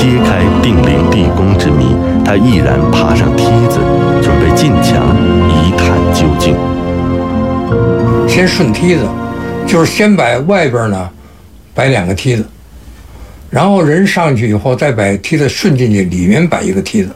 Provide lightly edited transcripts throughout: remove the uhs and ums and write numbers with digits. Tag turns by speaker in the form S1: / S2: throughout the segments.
S1: 揭开定陵地宫之谜，他毅然爬上梯子，准备进墙一探究竟。
S2: 先顺梯子，就是先把外边呢摆2个梯子，然后人上去以后再把梯子顺进去，里面摆1个梯子。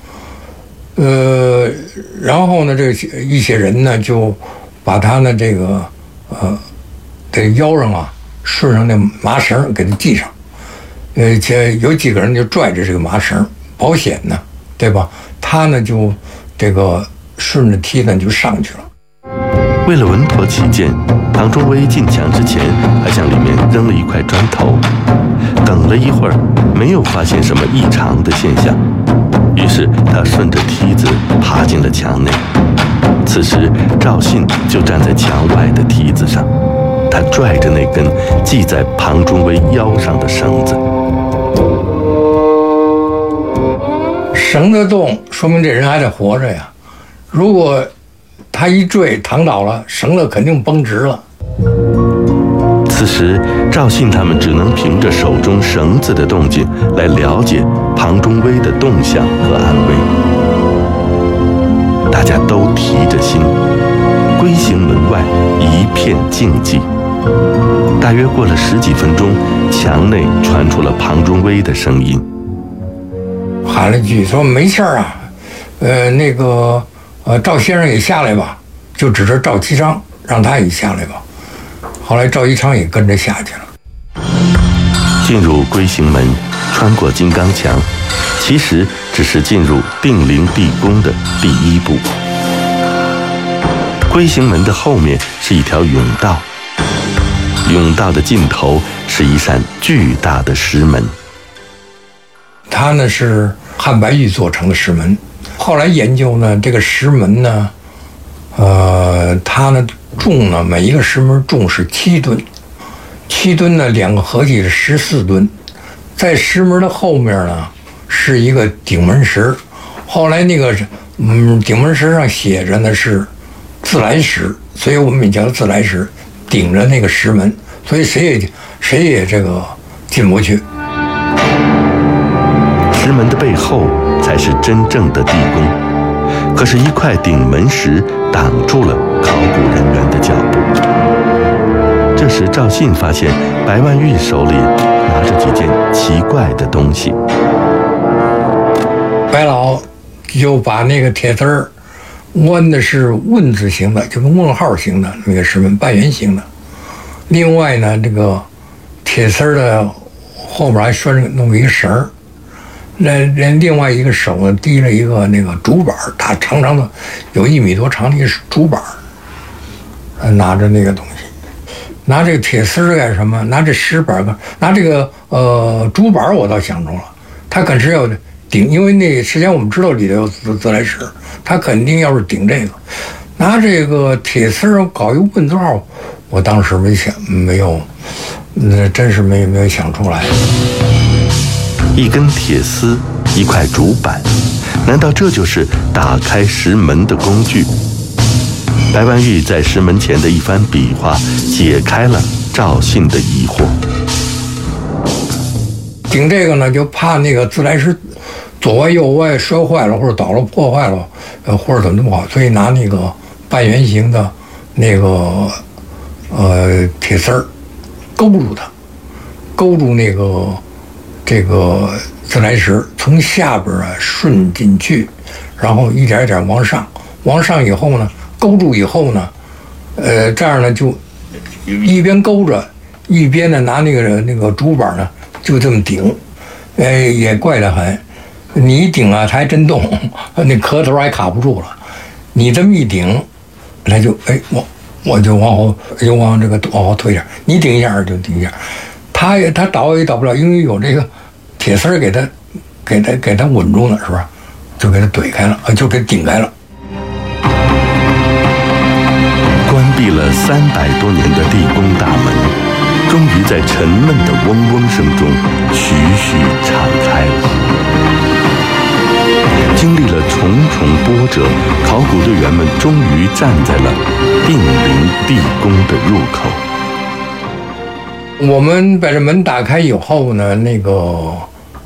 S2: 然后呢，这一些人呢就把他呢这个腰上啊顺上那麻绳给他系上。有几个人就拽着这个麻绳，保险呢，对吧？他呢就这个顺着梯子就上去了。
S1: 为了稳妥起见，唐中威进墙之前还向里面扔了一块砖头。等了一会儿，没有发现什么异常的现象，于是他顺着梯子爬进了墙内。此时赵信就站在墙外的梯子上，他拽着那根系在庞中威腰上的绳子。
S2: 绳子动，说明这人还得活着呀。如果他一坠躺倒了，绳子肯定绷直了。
S1: 此时赵信他们只能凭着手中绳子的动静来了解庞中威的动向和安危。大家都提着心，龟行门外一片静寂。大约过了10几分钟，墙内传出了庞中威的声音，
S2: 喊了一句说：“没事啊，赵先生也下来吧。”就指着赵其昌，让他也下来吧。后来赵一昌也跟着下去了。
S1: 进入龟行门，穿过金刚墙，其实只是进入定陵地宫的第1步。龟行门的后面是一条甬道，甬道的尽头是一扇巨大的石门。
S2: 它呢是汉白玉做成的石门。后来研究呢，这个石门呢，它呢重呢，每一个石门重是7吨，7吨呢2个合计是14吨。在石门的后面呢是一个顶门石，后来那个顶门石上写着呢是自来石，所以我们也叫自来石，顶着那个石门，所以谁也这个进不去。
S1: 石门的背后才是真正的地宫，可是，一块顶门石挡住了考古人员的脚步。这时，赵信发现白万玉手里拿着几件奇怪的东西。
S2: 白老就把那个铁丝儿弯的是问字形的，就是问号形的那个石门，半圆形的。另外呢，这个铁丝儿的后边还弄一个绳儿。另外一个手呢提了一个那个竹板，大长长的，有1米多长的一个竹板，拿着那个东西，拿这个铁丝干什么？拿这石板拿这个竹板，我倒想中了，他肯是要顶，因为那之前我们知道里头有自来石，他肯定要是顶这个，拿这个铁丝搞一个问字号，我当时没有，真是没有想出来。
S1: 一根铁丝，一块竹板，难道这就是打开石门的工具？白万玉在石门前的一番比划，解开了赵信的疑惑。
S2: 顶这个呢，就怕那个自来石左歪右歪摔坏了，或者倒了破坏了，或者怎么不好，所以拿那个半圆形的那个铁丝儿勾住它，勾住那个这个自来石，从下边顺进去，然后一点一点往上以后呢，勾住以后呢，这样呢就一边勾着，一边呢拿那个竹板呢就这么顶，也怪得很。你一顶啊，它还真动，那壳头还卡不住了。你这么一顶，它就我就往后往后退一下，你顶一下就顶一下。它倒也倒不了，因为有这个铁丝给它稳住了，是吧？就给它怼开了，就给顶开了。
S1: 关闭了300多年的地宫大门，终于在沉闷的嗡嗡声中徐徐敞开了。经历了重重波折，考古队员们终于站在了定陵地宫的入口。
S2: 我们把这门打开以后呢，那个